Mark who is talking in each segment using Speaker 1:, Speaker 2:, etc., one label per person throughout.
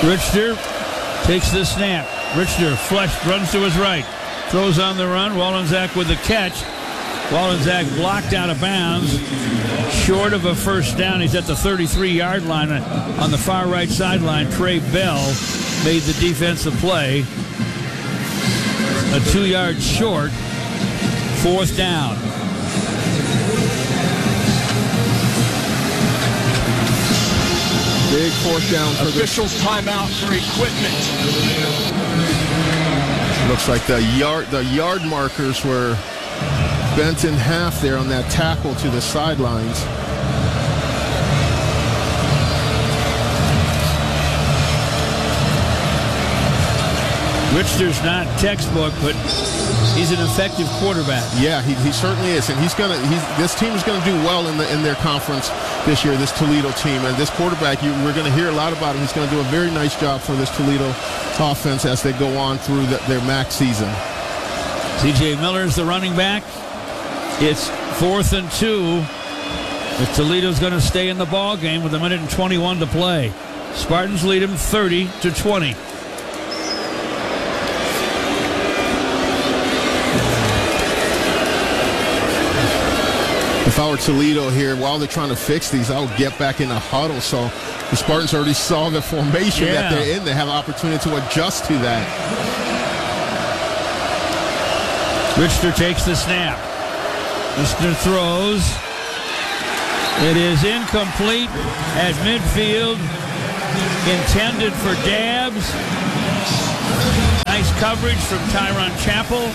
Speaker 1: Richter takes the snap. Richter runs to his right. Throws on the run. Wallensack with the catch. Wallensack blocked out of bounds. Short of a first down. He's at the 33-yard line on the far right sideline. Trey Bell made the defensive play. A 2-yard short. 4th down.
Speaker 2: Big 4th down for
Speaker 3: officials. Timeout for equipment.
Speaker 2: Looks like the yard markers were bent in half there on that tackle to the sidelines.
Speaker 1: Richter's not textbook, but he's an effective quarterback.
Speaker 2: Yeah, he certainly is, and this team is gonna do well in their conference this year. This Toledo team, and this quarterback, we're gonna hear a lot about him. He's gonna do a very nice job for this Toledo offense as they go on through their MAC season.
Speaker 1: C.J. Miller's the running back. It's 4th and 2. If Toledo's going to stay in the ball game with 1:21 to play. Spartans lead them 30-20.
Speaker 2: If I were Toledo here, while they're trying to fix these, I would get back in the huddle. So the Spartans already saw the formation that they're in. They have an opportunity to adjust to that.
Speaker 1: Richter takes the snap. Richter throws. It is incomplete at midfield. Intended for Dabbs. Nice coverage from Tyron Chappell.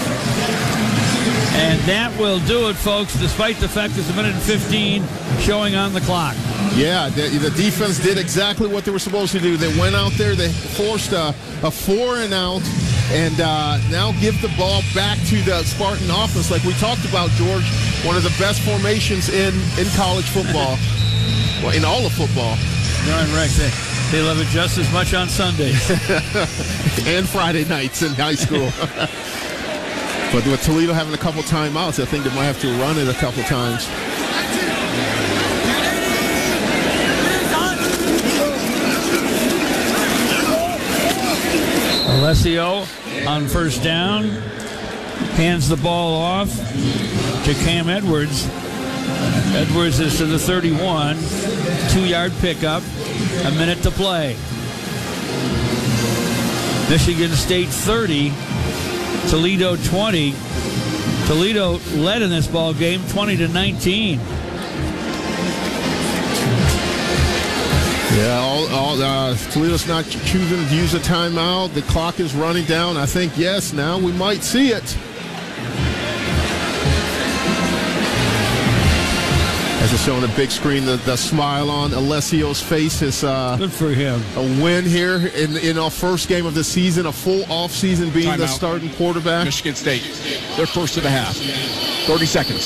Speaker 1: And that will do it, folks, despite the fact there's 1:15 showing on the clock.
Speaker 2: Yeah, the defense did exactly what they were supposed to do. They went out there, they forced a 4-and-out, and now give the ball back to the Spartan offense. Like we talked about, George, one of the best formations in college football, well, in all of football.
Speaker 1: Darn right. They love it just as much on Sundays.
Speaker 2: And Friday nights in high school. But with Toledo having a couple timeouts, I think they might have to run it a couple times.
Speaker 1: Alessio on first down hands the ball off to Cam Edwards. Edwards is to the 31. 2-yard pickup. A minute to play. Michigan State 30. Toledo 20. Toledo led in this ball game 20-19.
Speaker 2: Yeah, Toledo's not choosing to use a timeout. The clock is running down. I think, yes, now we might see it. As it's showing a big screen, the smile on Alessio's face is
Speaker 1: good for him.
Speaker 2: A win here in our first game of the season, a full offseason being the starting quarterback.
Speaker 3: Michigan State, their first of the half. 30 seconds.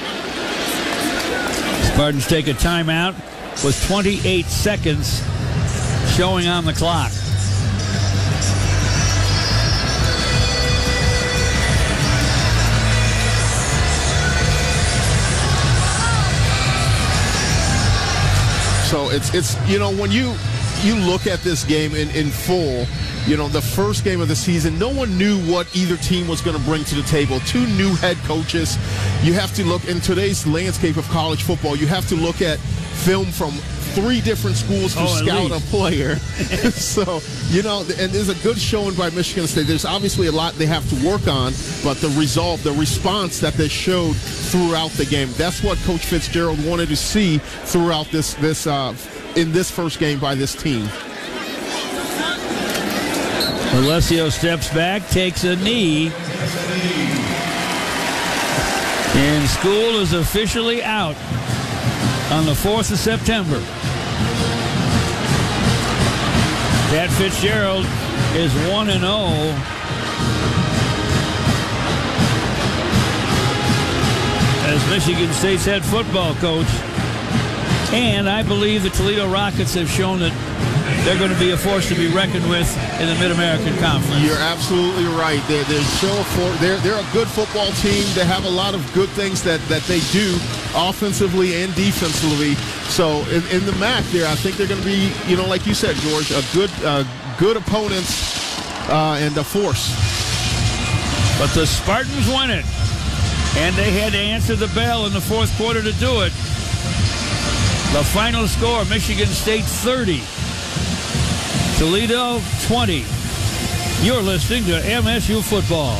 Speaker 1: Spartans take a timeout with 28 seconds showing on the clock.
Speaker 2: So it's when you look at this game in full, the first game of the season, no one knew what either team was going to bring to the table. 2 new head coaches. You have to look in today's landscape of college football. You have to look at film from 3 different schools to scout a player. So, and there's a good showing by Michigan State. There's obviously a lot they have to work on, but the response that they showed throughout the game, that's what Coach Fitzgerald wanted to see throughout in this first game by this team.
Speaker 1: Alessio steps back, takes a knee, and school is officially out on the 4th of September. Pat Fitzgerald is 1-0. As Michigan State's head football coach. And I believe the Toledo Rockets have shown that they're going to be a force to be reckoned with in the Mid-American Conference.
Speaker 2: You're absolutely right. They're a good football team. They have a lot of good things that they do offensively and defensively. So in the MAC there, I think they're going to be, like you said, George, a good opponent and a force.
Speaker 1: But the Spartans won it, and they had to answer the bell in the fourth quarter to do it. The final score, Michigan State 30, Toledo 20. You're listening to MSU Football.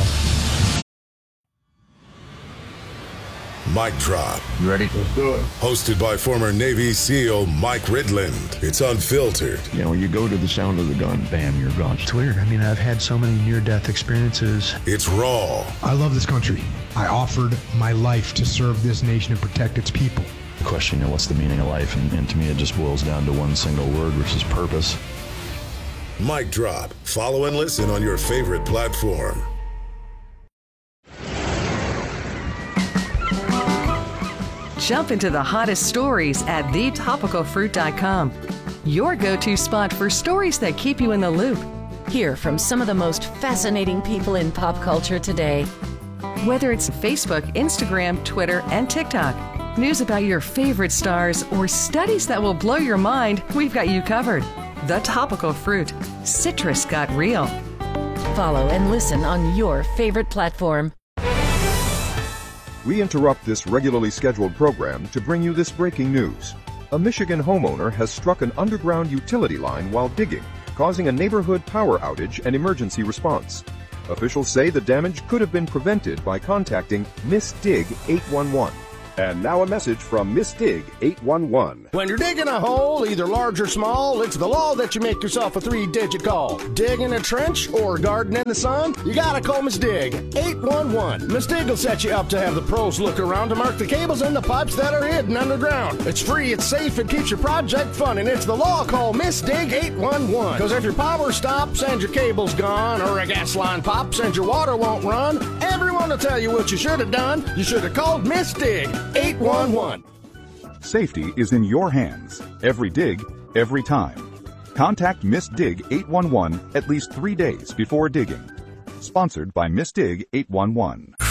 Speaker 4: Mic Drop.
Speaker 3: You ready?
Speaker 4: Let's do it. Hosted by former Navy SEAL Mike Ridland. It's unfiltered.
Speaker 3: You go to the sound of the gun, bam, you're gone.
Speaker 5: It's weird. I mean, I've had so many near-death experiences.
Speaker 4: It's raw.
Speaker 6: I love this country. I offered my life to serve this nation and protect its people.
Speaker 5: The question, what's the meaning of life? And to me, it just boils down to one single word, which is purpose.
Speaker 4: Mic Drop. Follow and listen on your favorite platform.
Speaker 7: Jump into the hottest stories at thetopicalfruit.com. Your go-to spot for stories that keep you in the loop.
Speaker 8: Hear from some of the most fascinating people in pop culture today.
Speaker 7: Whether it's Facebook, Instagram, Twitter, and TikTok, news about your favorite stars, or studies that will blow your mind, we've got you covered. The Topical Fruit. Citrus got real.
Speaker 8: Follow and listen on your favorite platform.
Speaker 9: We interrupt this regularly scheduled program to bring you this breaking news. A Michigan homeowner has struck an underground utility line while digging, causing a neighborhood power outage and emergency response. Officials say the damage could have been prevented by contacting Miss Dig 811. And now a message from Miss Dig 811.
Speaker 10: When you're digging a hole, either large or small, it's the law that you make yourself a 3-digit call. Digging a trench or garden in the sun? You gotta call Miss Dig 811. Miss Dig will set you up to have the pros look around to mark the cables and the pipes that are hidden underground. It's free, it's safe, it keeps your project fun, and it's the law. Call Miss Dig 811. Because if your power stops and your cable's gone, or a gas line pops and your water won't run, everyone will tell you what you should have done. You should have called Miss Dig 811.
Speaker 11: Safety is in your hands. Every dig, every time. Contact Miss Dig 811 at least 3 days before digging. Sponsored by Miss Dig 811.